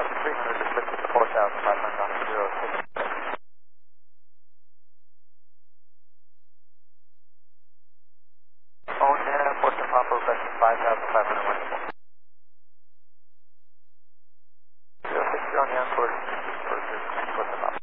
300 to 54,500 on 06. Oh, Nana, Portsmouth Papa, requesting 5,500 winnable. 060 on the onboard for Portsmouth Papa.